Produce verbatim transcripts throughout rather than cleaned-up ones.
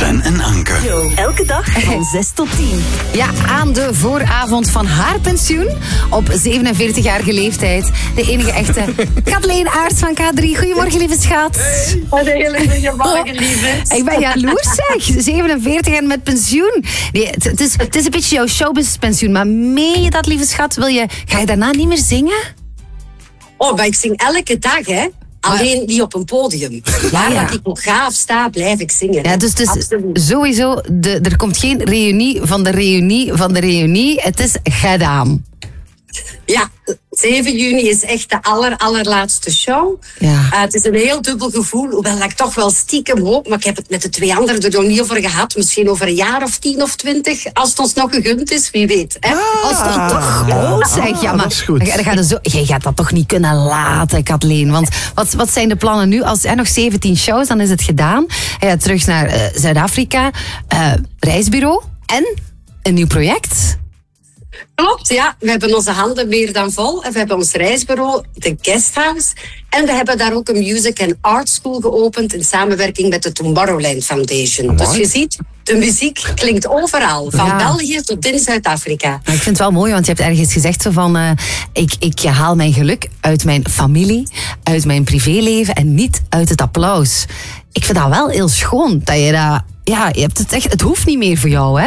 Karen en Anke. Yo. Elke dag van zes tot tien. Ja, aan de vooravond van haar pensioen op zevenenveertigjarige leeftijd. De enige echte Kathleen Aerts van K drie. Goedemorgen, lieve schat. Hey. Een hele goedemorgen, lieve. Ik ben jaloers, zeg. zevenenveertig en met pensioen. Nee, het, het, is, het is een beetje jouw showbiz-pensioen. Maar meen je dat, lieve schat? Wil je, ga je daarna niet meer zingen? Oh, maar ik zing elke dag, hè. Alleen niet op een podium. Waar ja. dat ik nog ga of sta, blijf ik zingen. Ja, dus, dus sowieso, de, er komt geen reunie van de reunie van de reunie. Het is gedaan. Ja, zeven juni is echt de aller, allerlaatste show. Ja. Uh, het is een heel dubbel gevoel, hoewel ik toch wel stiekem hoop, maar ik heb het met de twee anderen er nog niet over gehad. Misschien over een jaar of tien of twintig, als het ons nog gegund is, wie weet. Hè? Ah, als het toch oh, zeg. Ja, maar dat is goed. Dan ga je, zo, je gaat dat toch niet kunnen laten, Kathleen. Want wat, wat zijn de plannen nu? Als er nog zeventien shows, dan is het gedaan. Hij gaat terug naar uh, Zuid-Afrika, uh, reisbureau en een nieuw project. Klopt, ja. We hebben onze handen meer dan vol. En we hebben ons reisbureau, de Guesthouse. En we hebben daar ook een Music and Art School geopend in samenwerking met de Tomorrowland Foundation. Amai. Dus je ziet, de muziek klinkt overal. Van Ja. België tot in Zuid-Afrika. Maar ik vind het wel mooi, want je hebt ergens gezegd zo van... Uh, ik, ik haal mijn geluk uit mijn familie, uit mijn privéleven en niet uit het applaus. Ik vind dat wel heel schoon. Dat je dat... Ja, je hebt het echt... Het hoeft niet meer voor jou, hè?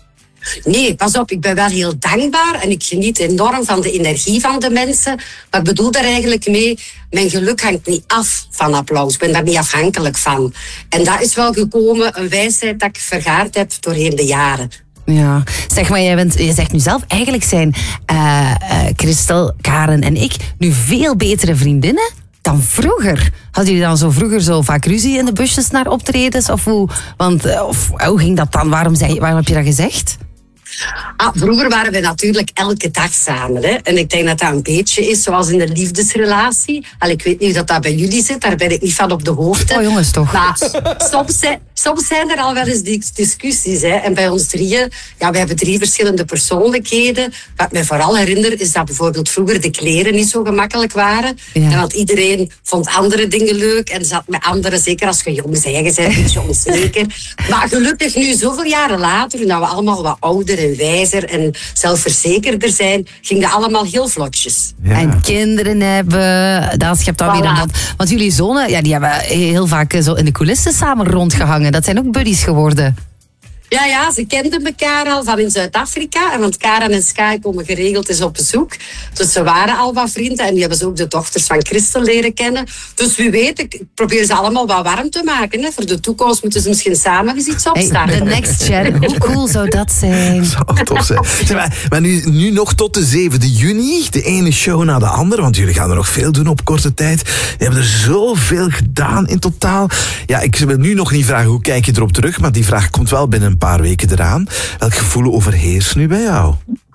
Nee, pas op, ik ben wel heel dankbaar en ik geniet enorm van de energie van de mensen. Maar ik bedoel daar eigenlijk mee, mijn geluk hangt niet af van applaus. Ik ben daar niet afhankelijk van. En dat is wel gekomen, een wijsheid dat ik vergaard heb doorheen de jaren. Ja, zeg maar, jij bent, je zegt nu zelf, eigenlijk zijn uh, uh, Christel, Karen en ik nu veel betere vriendinnen dan vroeger. Hadden jullie dan zo vroeger zo vaak ruzie in de busjes naar optredens? Of hoe, want, uh, of, hoe ging dat dan? Waarom, zei, waarom heb je dat gezegd? Ah, vroeger waren we natuurlijk elke dag samen. Hè? En ik denk dat dat een beetje is zoals in een liefdesrelatie. Al, ik weet niet of dat, dat bij jullie zit, daar ben ik niet van op de hoogte. Oh jongens, toch. Maar soms zijn, soms zijn er al wel eens die discussies. Hè? En bij ons drieën, ja, we hebben drie verschillende persoonlijkheden. Wat mij vooral herinner is dat bijvoorbeeld vroeger de kleren niet zo gemakkelijk waren. Ja. En want iedereen vond andere dingen leuk en zat met anderen, zeker als je jong bent, je bent een beetje onzeker. Maar gelukkig nu, zoveel jaren later, nu we allemaal wat ouder en wijzer en zelfverzekerder zijn, ging dat allemaal heel vlotjes. Ja. En kinderen hebben, dat schept dan Voilà. weer een band. Want jullie zonen, ja, die hebben heel vaak zo in de coulissen samen rondgehangen. Dat zijn ook buddies geworden. Ja, ja, ze kenden elkaar al van in Zuid-Afrika. En want Karen en Sky komen geregeld eens op bezoek. Dus ze waren al wat vrienden. En die hebben ze ook de dochters van Christel leren kennen. Dus wie weet, ik probeer ze allemaal wat warm te maken. Hè. Voor de toekomst moeten ze misschien samen eens iets opstarten. Hey, de next gen, hoe cool zou dat zijn? Zou tof zijn. Zeg maar, maar nu, nu nog tot de zevende juni. De ene show na de andere. Want jullie gaan er nog veel doen op korte tijd. Je hebben er zoveel gedaan in totaal. Ja, ik wil nu nog niet vragen hoe kijk je erop terug. Maar die vraag komt wel binnen een paar weken eraan. Welk gevoel overheerst nu bij jou?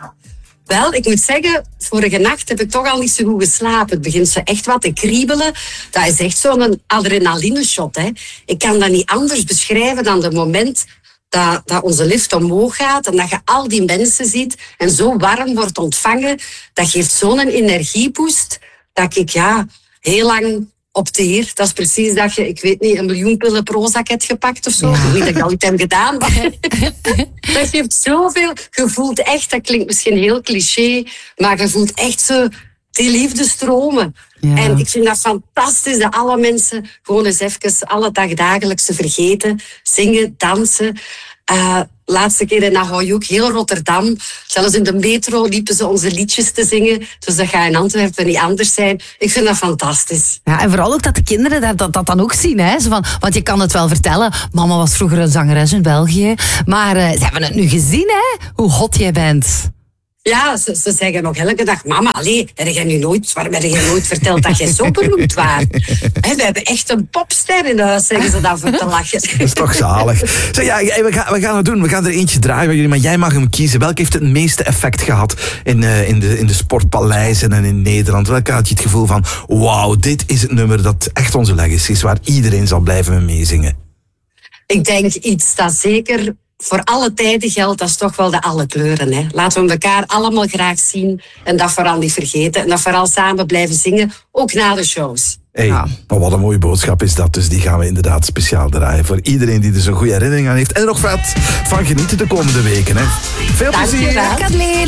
Wel, ik moet zeggen, vorige nacht heb ik toch al niet zo goed geslapen. Het begint zo echt wat te kriebelen. Dat is echt zo'n adrenaline-shot. Hè. Ik kan dat niet anders beschrijven dan het moment dat, dat onze lift omhoog gaat en dat je al die mensen ziet en zo warm wordt ontvangen. Dat geeft zo'n energieboost dat ik ja, heel lang opteer. Dat is precies dat je, ik weet niet, een miljoen pillen Prozac hebt gepakt of zo. Ja. Ik weet niet dat ik dat ooit heb gedaan. Maar dat geeft zoveel. Je voelt echt, dat klinkt misschien heel cliché, maar je voelt echt zo die liefde stromen. Ja. En ik vind dat fantastisch dat alle mensen gewoon eens even alle dagdagelijkse vergeten. Zingen, dansen. Uh, laatste keer in Ahoy ook, heel Rotterdam. Zelfs in de metro liepen ze onze liedjes te zingen. Dus dat gaat in Antwerpen niet anders zijn. Ik vind dat fantastisch. Ja, en vooral ook dat de kinderen dat, dat, dat dan ook zien. Hè? Zo van, want je kan het wel vertellen. Mama was vroeger een zangeres in België. Maar uh, ze hebben het nu gezien, hè? Hoe hot jij bent. Ja, ze, ze zeggen nog elke dag, mama, allee, heb jij nu nooit, waarom heb jij nooit verteld dat jij zo beroemd was? He, we hebben echt een popster in huis, zeggen ze dan voor te lachen. Dat is toch zalig. Zeg, ja, we, gaan, we gaan het doen. We gaan er eentje draaien bij jullie, maar jij mag hem kiezen. Welk heeft het meeste effect gehad in, uh, in, de, in de sportpaleizen en in Nederland? Welk had je het gevoel van, wauw, dit is het nummer dat echt onze legacy is, waar iedereen zal blijven meezingen? Ik denk iets dat zeker voor alle tijden geldt, dat is toch wel de alle kleuren. Hè. Laten we elkaar allemaal graag zien en dat vooral niet vergeten. En dat vooral samen blijven zingen, ook na de shows. Hey, Ja. maar wat een mooie boodschap is dat. Dus die gaan we inderdaad speciaal draaien. Voor iedereen die er zo'n goede herinnering aan heeft. En er nog wat van genieten de komende weken. Hè. Veel plezier. Dankjewel. Kathleen.